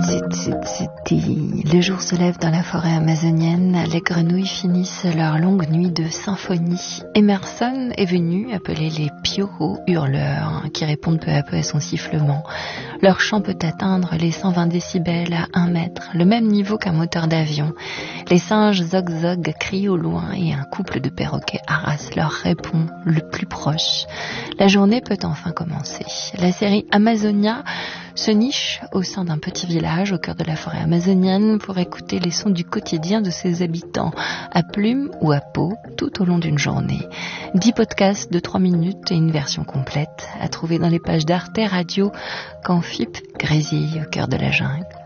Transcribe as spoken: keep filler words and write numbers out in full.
zit, zit, ziti. Le jour se lève dans la forêt amazonienne, les grenouilles finissent leur longue nuit de symphonie. Emerson est venu appeler les pioros hurleurs qui répondent peu à peu à son sifflement. Leur chant peut atteindre les cent vingt décibels à un mètre, le même niveau qu'un moteur d'avion. Les singes zog-zog crient au loin et un couple de perroquets haras leur répond le plus proche. La journée peut enfin commencer. La série Amazonia se niche au sein d'un petit village au cœur de la forêt amazonienne pour écouter les sons du quotidien de ses habitants, à plume ou à peau, tout au long d'une journée. Dix podcasts de trois minutes et une version complète à trouver dans les pages d'Arte Radio quand F I P grésille au cœur de la jungle.